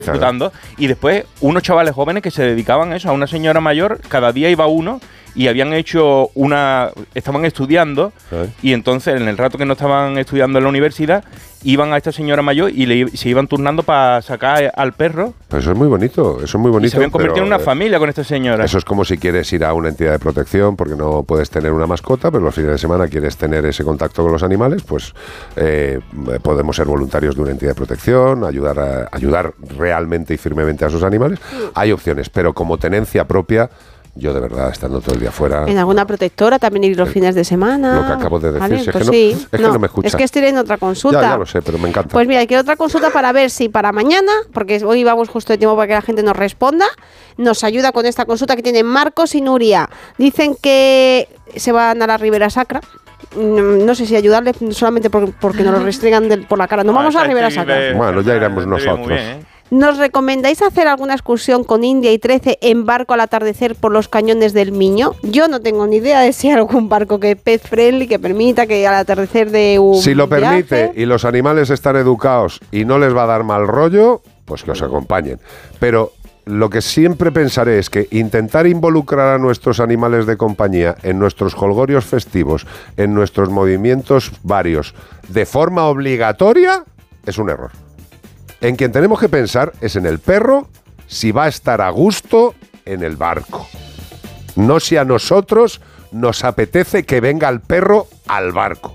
disfrutando, y después unos chavales jóvenes que se dedicaban a eso, a una señora mayor, cada día iba uno y estaban estudiando, y entonces en el rato que no estaban estudiando en la universidad iban a esta señora mayor y se iban turnando para sacar al perro. Pues eso es muy bonito, Y se habían convertido en una familia con esta señora. Eso es como si quieres ir a una entidad de protección porque no puedes tener una mascota, pero los fines de semana quieres tener ese contacto con los animales, pues podemos ser voluntarios de una entidad de protección, ayudar realmente y firmemente a esos animales. Hay opciones, pero como tenencia propia, yo de verdad, estando todo el día fuera... En alguna protectora también ir los fines de semana. Lo que acabo de decir, ¿vale? es Pues que no me escuchas. Es que estoy en otra consulta. Ya lo sé, pero me encanta. Pues mira, quiero otra consulta para ver si para mañana, porque hoy vamos justo de tiempo para que la gente nos responda, nos ayuda con esta consulta que tienen Marcos y Nuria. Dicen que se van a la Ribera Sacra. No sé si ayudarle solamente porque nos lo restringan por la cara. No vamos a la Ribera Sacra. Bueno, ya iremos nosotros. ¿Nos recomendáis hacer alguna excursión con India y 13 en barco al atardecer por los cañones del Miño? Yo no tengo ni idea de si hay algún barco que pet friendly, que permita que al atardecer de un Si lo permite viaje... y los animales están educados y no les va a dar mal rollo, pues que os acompañen. Pero lo que siempre pensaré es que intentar involucrar a nuestros animales de compañía en nuestros jolgorios festivos, en nuestros movimientos varios, de forma obligatoria, es un error. En quien tenemos que pensar es en el perro, si va a estar a gusto en el barco. No si a nosotros nos apetece que venga el perro al barco.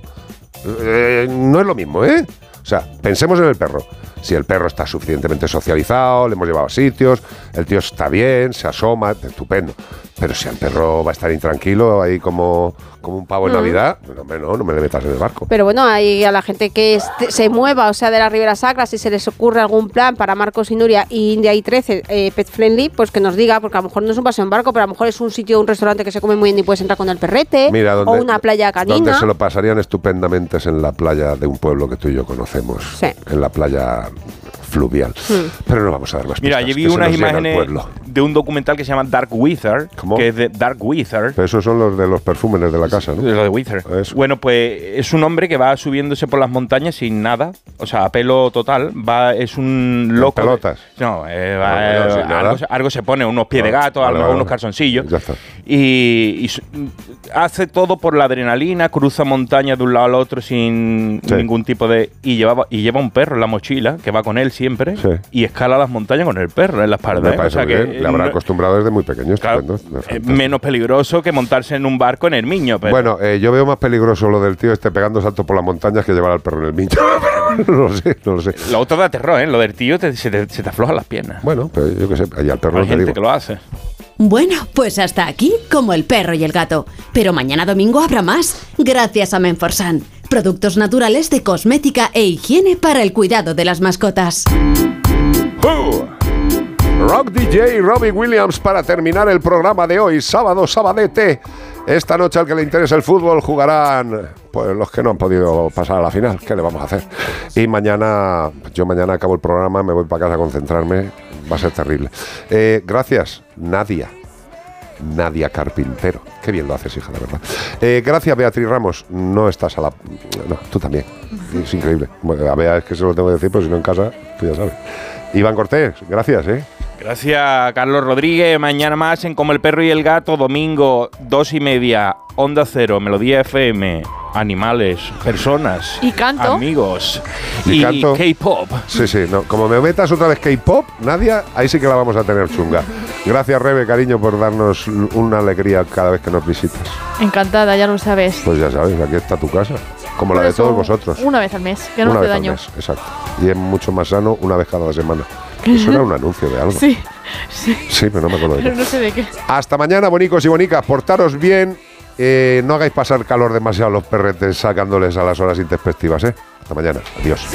No es lo mismo, ¿eh? O sea, pensemos en el perro. Si el perro está suficientemente socializado, le hemos llevado a sitios, el tío está bien, se asoma, estupendo. Pero si el perro va a estar intranquilo ahí como un pavo en Navidad, no me le metas en el barco. Pero bueno, hay a la gente que se mueva, o sea, de la Ribera Sacra, si se les ocurre algún plan para Marcos y Nuria y India y 13 pet friendly, pues que nos diga, porque a lo mejor no es un paseo en barco, pero a lo mejor es un sitio, un restaurante que se come muy bien y puedes entrar con el perrete. Mira, o una playa canina. Donde se lo pasarían estupendamente es en la playa de un pueblo que tú y yo conocemos. Sí. En la playa fluvial. Pero no vamos a dar más pistas. Mira, yo vi unas imágenes de un documental que se llama Dark Wizard. ¿Cómo? Que es de Dark Wizard. Pero esos son los de los perfúmenes de la casa, ¿no? Los de Wizard. Eso. Bueno, pues es un hombre que va subiéndose por las montañas sin nada, o sea, a pelo total. Es un loco. ¿Pelotas? Algo se pone, unos pies de gato, a lo mejor unos calzoncillos. Ya está. Y hace todo por la adrenalina, cruza montañas de un lado al otro sin ningún tipo de... Y lleva un perro en la mochila, que va con él siempre, y escala las montañas con el perro en la espalda. O sea que le habrá acostumbrado desde muy pequeño. Claro, menos peligroso que montarse en un barco en el Miño. Pero... Bueno, yo veo más peligroso lo del tío pegando saltos por las montañas que llevar al perro en el Miño. no lo sé. Lo otro da terror, ¿eh? Lo del tío se te aflojan las piernas. Bueno, pero yo qué sé, allá al perro hay gente que lo hace. Bueno, pues hasta aquí como el perro y el gato. Pero mañana domingo habrá más, gracias a Menforsan. Productos naturales de cosmética e higiene para el cuidado de las mascotas. Rock DJ Robbie Williams para terminar el programa de hoy, sábado, sabadete. Esta noche al que le interesa el fútbol jugarán pues los que no han podido pasar a la final. ¿Qué le vamos a hacer? Y yo mañana acabo el programa, me voy para casa a concentrarme. Va a ser terrible. Gracias, Nadia Carpintero. Qué bien lo haces, hija, de verdad. Gracias, Beatriz Ramos. No estás No, tú también. Es increíble. Bueno, a Bea es que se lo tengo que decir, pero si no en casa, tú ya sabes. Iván Cortés, gracias, Gracias, Carlos Rodríguez. Mañana más en Como el perro y el gato, domingo, 2:30, Onda Cero, Melodía FM, animales, personas, y canto, amigos y canto, K-pop. Sí, no. Como me metas otra vez K-pop, Nadia, ahí sí que la vamos a tener chunga. Gracias, Rebe, cariño, por darnos una alegría cada vez que nos visitas. Encantada, ya lo sabes. Pues ya sabes, aquí está tu casa, como la de todos vosotros. Una vez al mes, que no hace daño. Exacto. Y es mucho más sano una vez cada semana. Eso era un anuncio de algo. Sí, pero no me acuerdo de qué. Pero no sé de qué. Hasta mañana, bonicos y bonicas. Portaros bien. No hagáis pasar calor demasiado a los perretes sacándoles a las horas intempestivas, Hasta mañana. Adiós.